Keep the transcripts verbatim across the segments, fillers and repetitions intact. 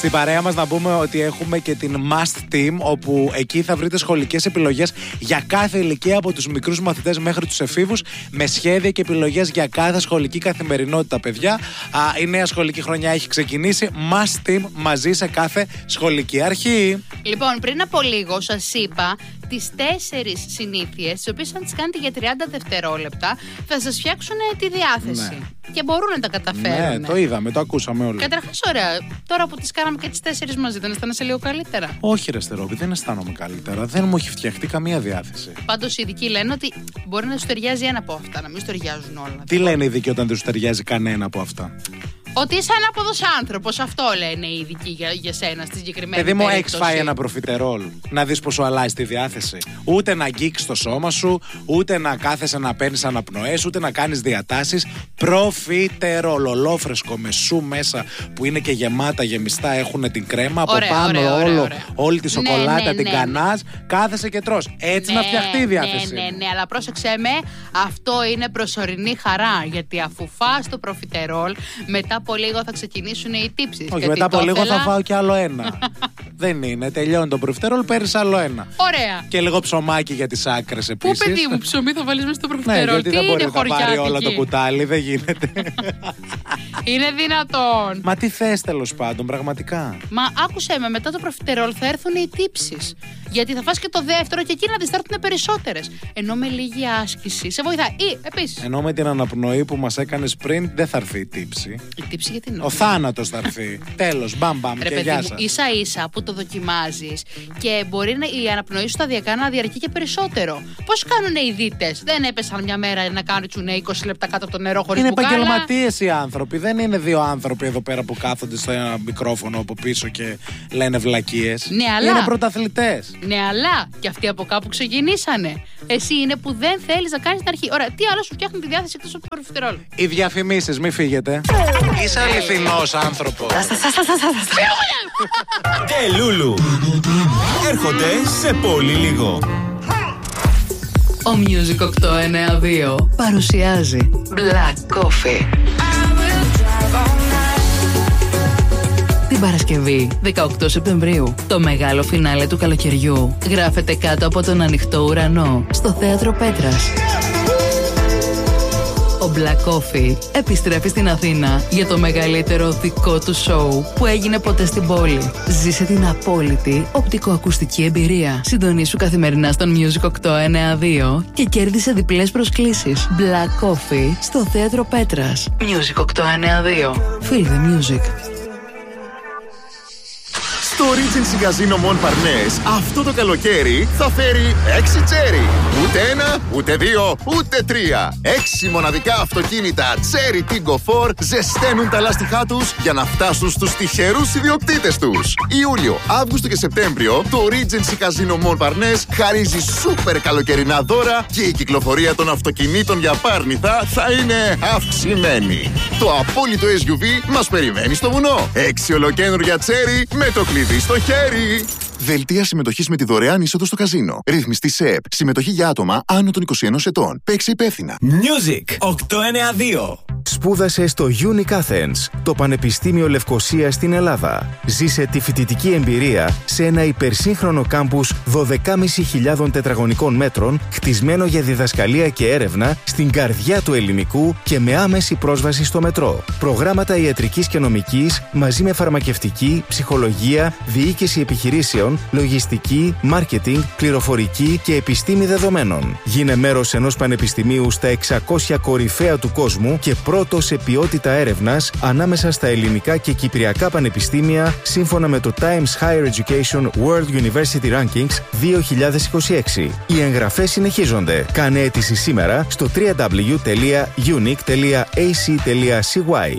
Στην παρέα μας να πούμε ότι έχουμε και την Must Team, όπου εκεί θα βρείτε σχολικές επιλογές για κάθε ηλικία, από τους μικρούς μαθητές μέχρι τους εφήβους, με σχέδια και επιλογές για κάθε σχολική καθημερινότητα, παιδιά. Α, η νέα σχολική χρονιά έχει ξεκινήσει. Must Team μαζί σε κάθε σχολική αρχή. Λοιπόν, πριν από λίγο σας είπα τις τέσσερις συνήθειες, τις οποίες αν τις κάνετε για τριάντα δευτερόλεπτα θα σας φτιάξουν τη διάθεση. Ναι. Και μπορούν να τα καταφέρουν. Ναι, το είδαμε, το ακούσαμε όλοι. Καταρχάς, ωραία. Τώρα που τις κάναμε και τις τέσσερις μαζί, δεν αισθάνεσαι λίγο καλύτερα? Όχι, ρε Στερόπη, δεν αισθάνομαι καλύτερα. Δεν μου έχει φτιαχτεί καμία διάθεση. Πάντως οι ειδικοί λένε ότι μπορεί να σου ταιριάζει ένα από αυτά, να μην σου ταιριάζουν όλα. Τι λένε οι ειδικοί όταν δεν σου ταιριάζει κανένα από αυτά? Ότι είσαι ανάποδος άνθρωπος, αυτό λένε οι ειδικοί για, για σένα στη συγκεκριμένη παιδί μου, περίπτωση. έχεις φάει ένα προφιτερόλ, να δεις πόσο αλλάζει τη διάθεση? Ούτε να αγγίξεις το σώμα σου, ούτε να κάθεσαι να παίρνεις αναπνοές, ούτε να κάνεις διατάσεις. Προφιτερόλ, ολόφρεσκο, με σου μέσα, που είναι και γεμάτα, γεμιστά, έχουν την κρέμα. Από ωραία, πάνω ωραία, όλο, ωραία, ωραία. όλη τη σοκολάτα, ναι, ναι, την ναι, κανάς, κάθεσαι και τρως. Έτσι ναι, να φτιαχτεί η διάθεση. Ναι, ναι, ναι, αλλά πρόσεξε με, αυτό είναι προσωρινή χαρά. Γιατί αφού φας το προφιτερόλ, μετά από λίγο θα ξεκινήσουν οι τύψεις. Όχι, μετά από λίγο θα φάω κι άλλο ένα. Δεν είναι, τελειώνει το προφιτερόλ, παίρνεις άλλο ένα. Ωραία. Και λίγο ψωμάκι για τις άκρες επίσης. Πού, παιδί μου, ψωμί θα βάλεις μέσα στο προφιτερόλ? Ναι, γιατί τι δεν είναι, μπορεί να πάρει όλο το κουτάλι, δεν γίνεται. Είναι δυνατόν? Μα τι θες, τέλος πάντων, πραγματικά? Μα άκουσέ με, μετά το προφιτερόλ θα έρθουν οι τύψεις. Γιατί θα φας και το δεύτερο και εκεί να τις θα έρθουν περισσότερες. Ενώ με λίγη άσκηση σε βοηθάει. Ή επίσης. Ενώ με την αναπνοή που μας έκανες πριν δεν θα έρθει η τύψη. Η τύψη γιατί είναι? Ο θάνατος θα έρθει. Τέλος, μπαμ μπαμ και γεια σας. Ίσα ίσα που το δοκιμάζεις και μπορεί να, η αναπνοή σου σταδιακά να διαρκεί και περισσότερο. Πώς κάνουν οι δίτες? Δεν έπεσαν μια μέρα να κάνουν τσουνέ είκοσι λεπτά κάτω από το νερό χωρίς μπουκάλα. Είναι επαγγελματίες οι άνθρωποι. Δεν είναι δύο άνθρωποι εδώ πέρα που κάθονται στο ένα μικρόφωνο από πίσω και λένε βλακίες. Ναι, αλλά. Είναι πρωταθλητές. Ναι, αλλά και αυτοί από κάπου ξεκινήσανε. Εσύ είναι που δεν θέλεις να κάνεις την αρχή. Ωραία, τι άλλο σου φτιάχνει τη διάθεση εκτός από το προφιτερόλ? Οι διαφημίσεις, μη φύγετε. Είσαι αληθινός άνθρωπος. Ντε Λούλου. Έρχονται σε πολύ λίγο. Ο Music οκτώ εννιά δύο παρουσιάζει Black Coffee. Την Παρασκευή, δεκαοκτώ Σεπτεμβρίου, το μεγάλο φινάλε του καλοκαιριού γράφεται κάτω από τον ανοιχτό ουρανό στο Θέατρο Πέτρας. Ο Black Coffee επιστρέφει στην Αθήνα για το μεγαλύτερο δικό του σοου που έγινε ποτέ στην πόλη. Ζήσε την απόλυτη οπτικοακουστική εμπειρία. Συντονίσου καθημερινά στον Music οκτώ εννιά δύο και κέρδισε διπλές προσκλήσεις. Black Coffee στο Θέατρο Πέτρας. Music οκτώ εννιά δύο. Feel the music. Το Regency Casino Montparnasse αυτό το καλοκαίρι θα φέρει έξι τσέρι. Ούτε ένα, ούτε δύο, ούτε τρία. Έξι μοναδικά αυτοκίνητα Cherry Tiggo φορ ζεσταίνουν τα λάστιχά τους για να φτάσουν στους τυχερούς ιδιοκτήτες τους. Ιούλιο, Αύγουστο και Σεπτέμβριο το Regency Casino Montparnasse χαρίζει σούπερ καλοκαιρινά δώρα και η κυκλοφορία των αυτοκινήτων για πάρνηθα θα είναι αυξημένη. Το απόλυτο ες γιου βι μας περιμένει στο βουνό. Έξι ολοκαίνουργια τσέρι με το κλειδί στο χέρι. Δελτία συμμετοχής με τη δωρεάν είσοδο στο καζίνο. Ρύθμιστη ΣΕΠ. Συμμετοχή για άτομα άνω των είκοσι ενός ετών. Παίξε υπεύθυνα. Music οκτώ εννιά δύο. Σπούδασε στο Unique Athens, το Πανεπιστήμιο Λευκωσίας στην Ελλάδα. Ζήσε τη φοιτητική εμπειρία σε ένα υπερσύγχρονο κάμπους δώδεκα χιλιάδες πεντακόσια τετραγωνικών μέτρων, χτισμένο για διδασκαλία και έρευνα στην καρδιά του ελληνικού και με άμεση πρόσβαση στο μετρό. Προγράμματα ιατρικής και νομικής μαζί με φαρμακευτική, ψυχολογία, διοίκηση επιχειρήσεων, λογιστική, μάρκετινγκ, πληροφορική και επιστήμη δεδομένων. Γίνε μέρος ενός πανεπιστημίου στα εξακόσια κορυφαία του κόσμου και πρώτο σε ποιότητα έρευνας ανάμεσα στα ελληνικά και κυπριακά πανεπιστήμια σύμφωνα με το Times Higher Education World University Rankings δύο χιλιάδες είκοσι έξι. Οι εγγραφές συνεχίζονται. Κάνε αίτηση σήμερα στο double-u double-u double-u τελεία unique τελεία a c τελεία c y.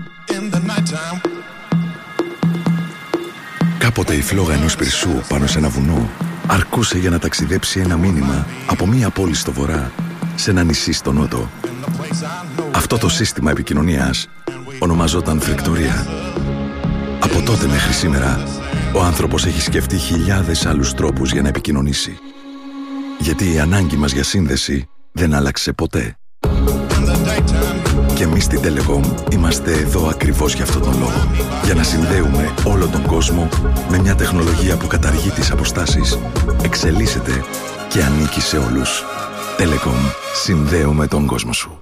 Κάποτε η φλόγα ενός πυρσού πάνω σε ένα βουνό αρκούσε για να ταξιδέψει ένα μήνυμα από μία πόλη στο βορρά σε ένα νησί στο νότο. Αυτό το σύστημα επικοινωνίας ονομαζόταν φρικτορία. Από τότε μέχρι σήμερα, ο άνθρωπος έχει σκεφτεί χιλιάδες άλλους τρόπους για να επικοινωνήσει. Γιατί η ανάγκη μας για σύνδεση δεν άλλαξε ποτέ. Και εμείς στην Telecom είμαστε εδώ ακριβώς για αυτόν τον λόγο. Για να συνδέουμε όλο τον κόσμο με μια τεχνολογία που καταργεί τις αποστάσεις, εξελίσσεται και ανήκει σε όλους. Telecom. Συνδέουμε τον κόσμο σου.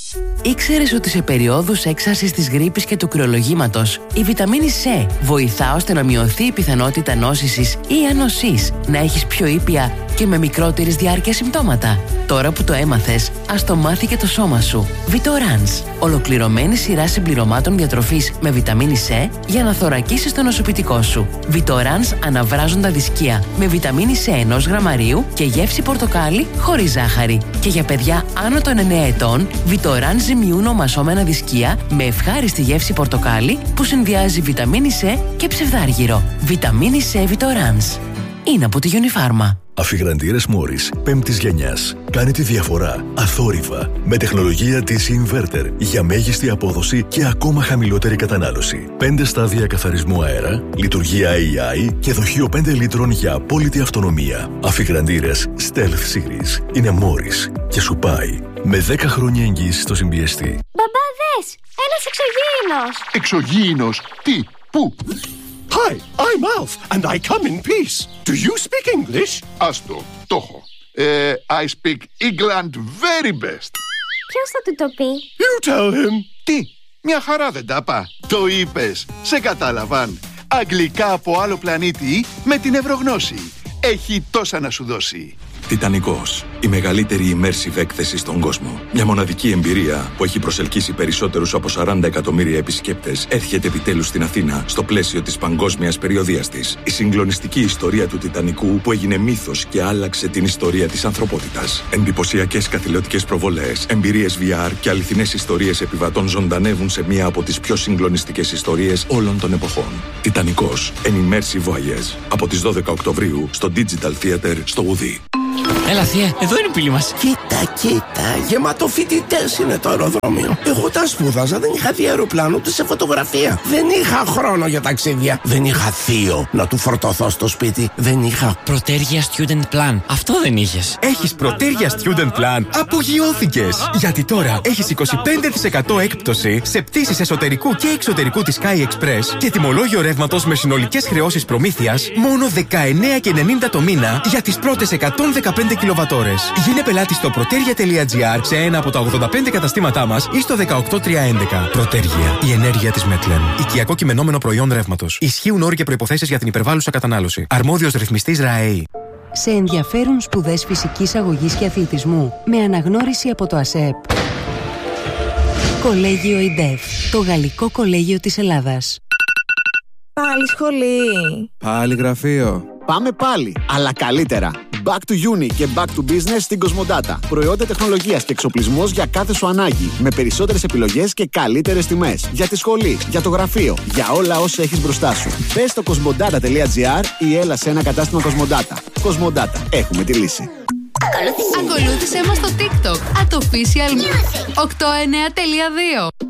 Ήξερες ότι σε περιόδους έξαρσης της γρίπης και του κρυολογήματος η βιταμίνη C βοηθά ώστε να μειωθεί η πιθανότητα νόσησης ή ανοσής, να έχεις πιο ήπια και με μικρότερης διάρκεια συμπτώματα? Τώρα που το έμαθες, ας το μάθει και το σώμα σου. Vitorans. Ολοκληρωμένη σειρά συμπληρωμάτων διατροφής με βιταμίνη C για να θωρακίσεις το νοσοποιητικό σου. Vitorans αναβράζοντα δισκία με βιταμίνη C ενός γραμμαρίου και γεύση πορτοκάλι χωρίς ζάχαρη. Και για παιδιά άνω των εννέα ετών, Vitorans ζυμιούν ομασώμενα δισκία με ευχάριστη γεύση πορτοκάλι που συνδυάζει βιταμίνη C και ψευδάργυρο. Βιταμίνη C Vitorans. Είναι από τη Unifarma. Αφιγραντήρες Μόρις πέμπτης γενιάς. Κάνει τη διαφορά αθόρυβα με τεχνολογία τι σι Inverter για μέγιστη απόδοση και ακόμα χαμηλότερη κατανάλωση. Πέντε στάδια καθαρισμού αέρα, λειτουργία έι άι και δοχείο πέντε λίτρων για απόλυτη αυτονομία. Αφιγραντήρες Stealth Series είναι Μόρις και σου πάει με δέκα χρόνια εγγύηση στο συμπιεστή. Μπαμπά, δες! Ένας εξωγήινος! Εξωγήινος? Τι? Πού? Hi, I'm Alf and I come in peace. Do you speak English? Άστο, το έχω. Ε, I speak England very best. Ποιος θα του το πει? You tell him. Τι? Μια χαρά δεν τα πά. Το είπες. Σε κατάλαβαν. Αγγλικά από άλλο πλανήτη με την Ευρωγνώση. Έχει τόσα να σου δώσει. Τιτανικός. Η μεγαλύτερη immersive έκθεση στον κόσμο. Μια μοναδική εμπειρία που έχει προσελκύσει περισσότερους από σαράντα εκατομμύρια επισκέπτες έρχεται επιτέλους στην Αθήνα στο πλαίσιο της παγκόσμιας περιοδείας της. Η συγκλονιστική ιστορία του Τιτανικού που έγινε μύθος και άλλαξε την ιστορία της ανθρωπότητας. Εντυπωσιακές καθηλωτικές προβολές, εμπειρίες βι αρ και αληθινές ιστορίες επιβατών ζωντανεύουν σε μία από τις πιο συγκλονιστικές ιστορίες όλων των εποχών. Τιτανικός. An immersive voyage. Από τις δώδεκα Οκτωβρίου στο Digital Theater στο Ουδί. Έλα θεία, εδώ είναι η πύλη μας. Κοίτα, κοίτα, γεμάτο φοιτητές είναι το αεροδρόμιο. Εγώ τα σπούδαζα, δεν είχα δει αεροπλάνο ούτε σε φωτογραφία. Δεν είχα χρόνο για ταξίδια. Δεν είχα θείο να του φορτωθώ στο σπίτι. Δεν είχα Πρωτέργεια Student Plan. Αυτό δεν είχες. Έχεις Πρωτέργεια Student Plan. Απογειώθηκες. Γιατί τώρα έχεις είκοσι πέντε τοις εκατό έκπτωση σε πτήσεις εσωτερικού και εξωτερικού της Sky Express και τιμολόγιο ρεύματος με συνολικές χρεώσεις προμήθειας μόνο δεκαεννέα και ενενήντα το μήνα για τις πρώτες εκατόν δεκαπέντε κιλοβατόρες. Γίνε πελάτη στο protergia τελεία gr σε ένα από τα ογδόντα πέντε καταστήματά μας ή στο δεκαοκτώ τριακόσια έντεκα. Protergia. Η ενέργεια της Μετλεν. Οικιακό κειμενόμενο προϊόν ρεύματος. Ισχύουν όροι και προϋποθέσεις για την υπερβάλλουσα κατανάλωση. Αρμόδιος ρυθμιστής ΡΑΕΗ. Σε ενδιαφέρουν σπουδές φυσικής αγωγής και αθλητισμού με αναγνώριση από το ΑΣΕΠ. Κολέγιο ΙΝΤΕΦ. Το Γαλλικό Κολέγιο της Ελλάδας. Πάλι σχολή. Πάλι γραφείο. Πάμε πάλι, αλλά καλύτερα. Back to Uni και Back to Business στην Κοσμοντάτα. Προϊόντα τεχνολογίας και εξοπλισμός για κάθε σου ανάγκη. Με περισσότερες επιλογές και καλύτερες τιμές. Για τη σχολή, για το γραφείο, για όλα όσα έχεις μπροστά σου. Μπες στο κοσμοντάτα τελεία gr ή έλα σε ένα κατάστημα Κοσμοντάτα. Κοσμοντάτα. Έχουμε τη λύση. Ακολούθησέ μας στο TikTok at official οκτώ εννέα τελεία δύο.